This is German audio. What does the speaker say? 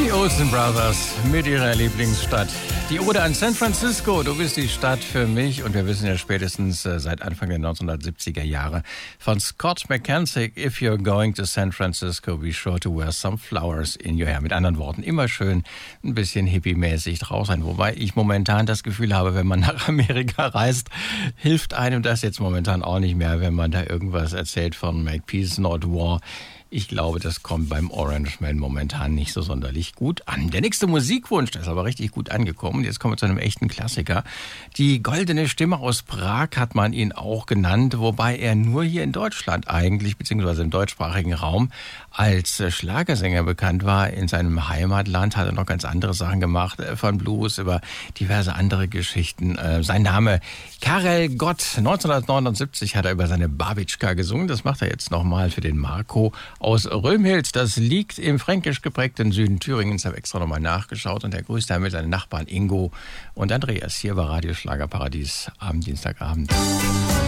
Die Olsen Brothers mit ihrer Lieblingsstadt. Die Ode an San Francisco, du bist die Stadt für mich. Und wir wissen ja spätestens seit Anfang der 1970er Jahre von Scott McKenzie, if you're going to San Francisco, be sure to wear some flowers in your hair. Mit anderen Worten, immer schön ein bisschen hippie-mäßig drauf sein. Wobei ich momentan das Gefühl habe, wenn man nach Amerika reist, hilft einem das jetzt momentan auch nicht mehr, wenn man da irgendwas erzählt von Make Peace, Not War. Ich glaube, das kommt beim Orangeman momentan nicht so sonderlich gut an. Der nächste Musikwunsch, der ist aber richtig gut angekommen. Jetzt kommen wir zu einem echten Klassiker. Die goldene Stimme aus Prag hat man ihn auch genannt, wobei er nur hier in Deutschland eigentlich, beziehungsweise im deutschsprachigen Raum, als Schlagersänger bekannt war. In seinem Heimatland hat er noch ganz andere Sachen gemacht, von Blues über diverse andere Geschichten. Sein Name Karel Gott. 1979 hat er über seine Babitschka gesungen. Das macht er jetzt nochmal für den Marco aus Römhild. Das liegt im fränkisch geprägten Süden Thüringens. Ich habe extra nochmal nachgeschaut und er grüßt damit seine Nachbarn Ingo und Andreas hier bei Radio Schlagerparadies am Dienstagabend.